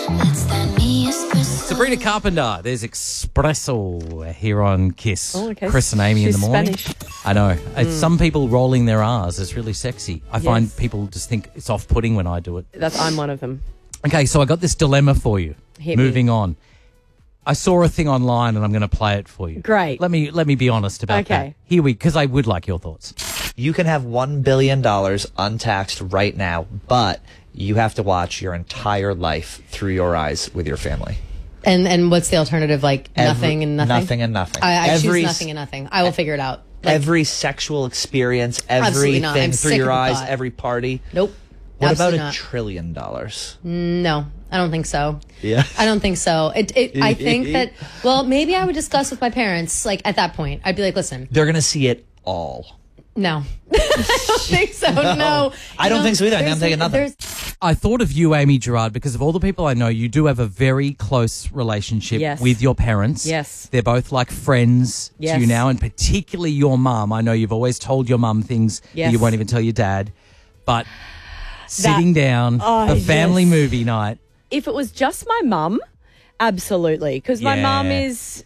Sabrina Carpenter, there's Espresso here on Kiss. Oh, okay. Chris and Amy She's in the morning. Spanish. I know. Some people rolling their R's is really sexy. I find people just think it's off-putting when I do it. I'm one of them. Okay, so I got this dilemma for you. Moving on. I saw a thing online and I'm going to play it for you. Great. Let me be honest about that. Because I would like your thoughts. You can have $1 billion untaxed right now, but you have to watch your entire life through your eyes with your family. And what's the alternative? Like nothing and nothing? Nothing and nothing. I choose nothing and nothing. I will figure it out. Like, every sexual experience, Absolutely not. everything I'm through sick your of the eyes, thought. every party. Nope. What about Absolutely $1 not. trillion? No, I don't think so. Yeah. I don't think so. I think that, well, maybe I would discuss with my parents, like, at that point. I'd be like, listen. They're going to see it all. No. I don't think so, no. I don't think so either. I think I'm taking nothing. I thought of you, Amy Gerard, because of all the people I know, you do have a very close relationship with your parents. Yes. They're both like friends to you now, and particularly your mum. I know you've always told your mum things that you won't even tell your dad. But sitting down, a family movie night. If it was just my mum, absolutely. Because my mum is,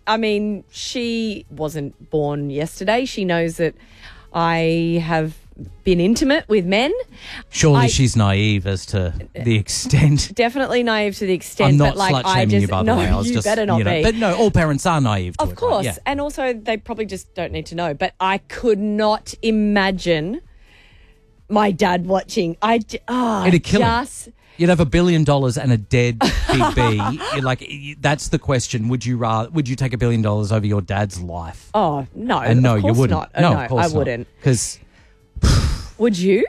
she wasn't born yesterday. She knows that I have been intimate with men. Surely she's naive as to the extent. Definitely naive to the extent. I'm not but like, slut-shaming you, by the way. I was you just, better not be. But no, all parents are naive to it. Of course. Right? Yeah. And also, they probably just don't need to know. But I could not imagine my dad watching. It'd kill him. You'd have $1 billion and a dead Big B. That's the question. Would you take $1 billion over your dad's life? Oh, no. And no, of course you wouldn't. Not. No, no, of course I wouldn't. Because would you?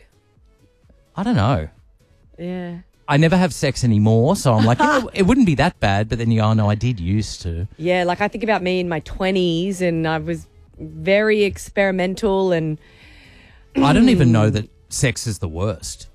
I don't know. Yeah. I never have sex anymore, so I'm like, it wouldn't be that bad. But then you go, oh, no, I did used to. Yeah, like I think about me in my 20s and I was very experimental and... I don't even know that sex is the worst.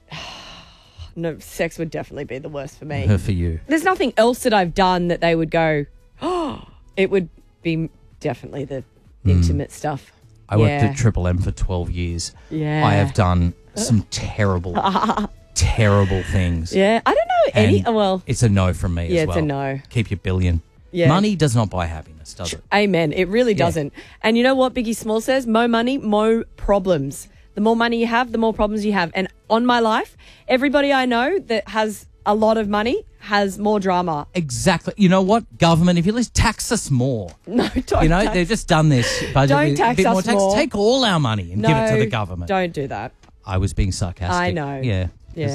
No, sex would definitely be the worst for me. For you. There's nothing else that I've done that they would go, oh, it would be definitely the intimate stuff. I worked at Triple M for 12 years. Yeah. I have done some terrible, terrible things. Yeah. I don't know any. Well, it's a no from me as well. Yeah, it's a no. Keep your billion. Yeah. Money does not buy happiness, does it? Amen. It really doesn't. And you know what Biggie Small says? Mo money, mo problems. The more money you have, the more problems you have. And on my life, everybody I know that has a lot of money has more drama. Exactly. You know what? Government, if you let's tax us more. No, don't. They've just done this budget. Don't with tax a bit more us tax. more. Take all our money and give it to the government. Don't do that. I was being sarcastic. I know. Yeah.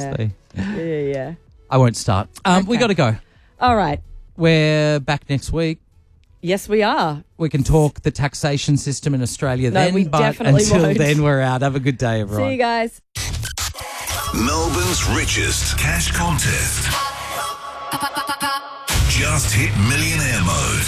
Yeah. I won't start. We got to go. All right. We're back next week. Yes, we are. We can talk the taxation system in Australia No, then. we but definitely until won't. then, we're out. Have a good day, everyone. See you guys. Melbourne's richest cash contest. Just hit millionaire mode.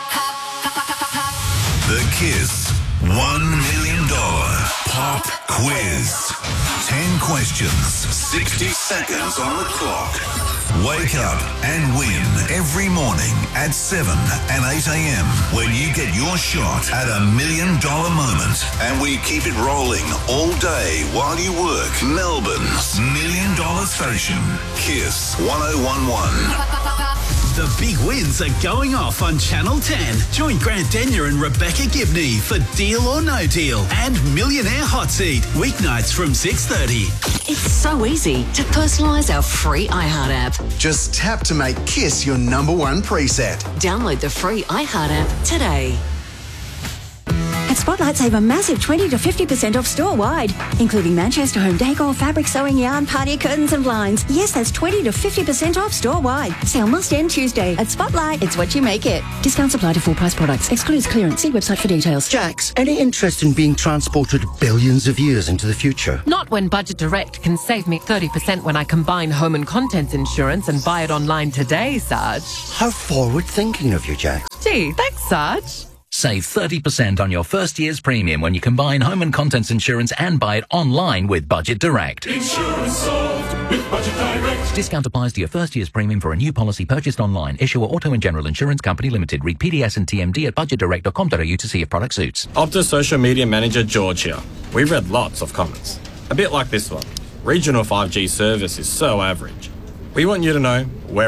The Kiss $1 million pop quiz. 10 questions, 60 seconds on the clock. Wake up and win every morning at 7 and 8 a.m. when you get your shot at $1 million moment. And we keep it rolling all day while you work. Melbourne's $1 million station. Kiss 1011. The big wins are going off on Channel 10. Join Grant Denyer and Rebecca Gibney for Deal or No Deal and Millionaire Hot Seat, weeknights from 6:30. It's so easy to personalise our free iHeart app. Just tap to make Kiss your #1 preset. Download the free iHeart app today. At Spotlight, save a massive 20 to 50% off store-wide, including Manchester home decor, fabric, sewing yarn, party curtains and blinds. Yes, that's 20 to 50% off store-wide. Sale must end Tuesday. At Spotlight, it's what you make it. Discounts apply to full-price products. Excludes clearance. See website for details. Jax, any interest in being transported billions of years into the future? Not when Budget Direct can save me 30% when I combine home and contents insurance and buy it online today, Sarge. How forward-thinking of you, Jax. Gee, thanks, Sarge. Save 30% on your first year's premium when you combine home and contents insurance and buy it online with Budget Direct. Insurance solved with Budget Direct. Discount applies to your first year's premium for a new policy purchased online. Issuer Auto and General Insurance Company Limited. Read PDS and TMD at budgetdirect.com.au to see if product suits. Optus Social Media Manager George here. We've read lots of comments. A bit like this one. Regional 5G service is so average. We want you to know we're on it.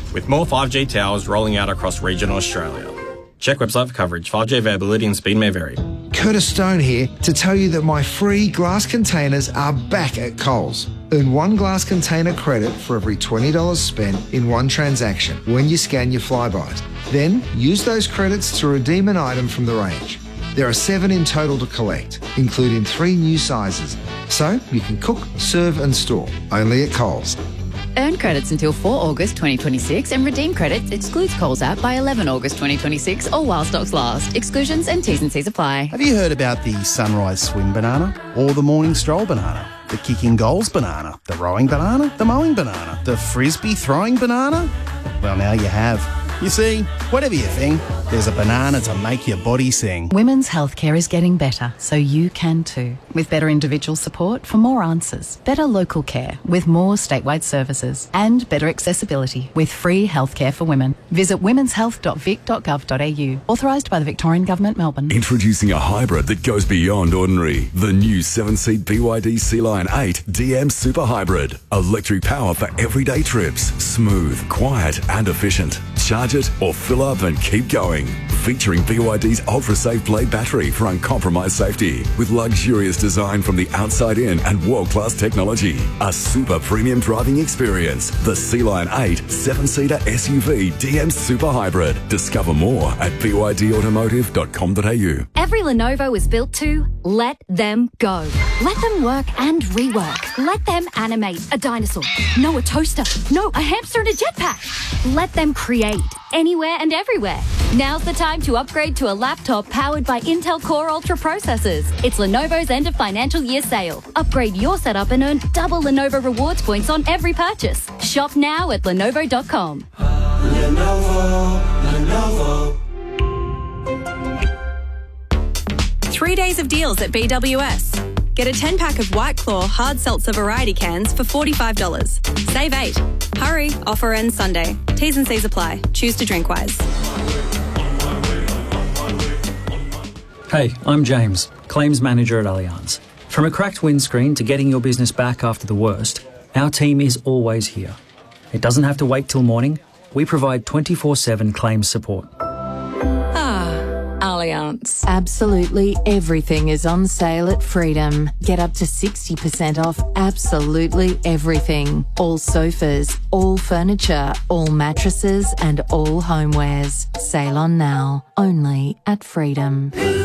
with more 5G towers rolling out across regional Australia. Check website for coverage. 5G availability and speed may vary. Curtis Stone here to tell you that my free glass containers are back at Coles. Earn one glass container credit for every $20 spent in one transaction when you scan your Flybys. Then use those credits to redeem an item from the range. There are 7 in total to collect, including 3 new sizes. So you can cook, serve and store, only at Coles. Earn credits until 4 August 2026 and redeem credits excludes Coles app by 11 August 2026 or while stocks last. Exclusions and T's and C's apply. Have you heard about the sunrise swim banana or the morning stroll banana? The kicking goals banana, the rowing banana, the mowing banana, the frisbee throwing banana? Well, now you have. You see, whatever you think, there's a banana to make your body sing. Women's healthcare is getting better, so you can too. With better individual support for more answers, better local care with more statewide services, and better accessibility with free healthcare for women. Visit womenshealth.vic.gov.au. Authorised by the Victorian Government, Melbourne. Introducing a hybrid that goes beyond ordinary. The new 7-seat BYD Sea Lion 8 DM Super Hybrid. Electric power for everyday trips. Smooth, quiet and efficient. Charge it or fill up and keep going. Featuring BYD's ultra-safe Blade battery for uncompromised safety. With luxurious design from the outside in and world-class technology. A super premium driving experience. The Sea Lion 8 7-seater SUV DM Super Hybrid. Discover more at bydautomotive.com.au. Every Lenovo is built to let them go. Let them work and rework. Let them animate a dinosaur. No, a toaster. No, a hamster and a jetpack. Let them create anywhere and everywhere. Now's the time to upgrade to a laptop powered by Intel Core Ultra processors. It's Lenovo's end of financial year sale. Upgrade your setup and earn double Lenovo rewards points on every purchase. Shop now at Lenovo.com. Lenovo. 3 days of deals at BWS. Get a 10-pack of White Claw hard seltzer variety cans for $45. Save 8. Hurry, offer ends Sunday. T's and C's apply. Choose to drink wise. Hey, I'm James, Claims Manager at Allianz. From a cracked windscreen to getting your business back after the worst, our team is always here. It doesn't have to wait till morning. We provide 24/7 claims support. Allianz. Absolutely everything is on sale at Freedom. Get up to 60% off absolutely everything. All sofas, all furniture, all mattresses and all homewares. Sale on now, only at Freedom.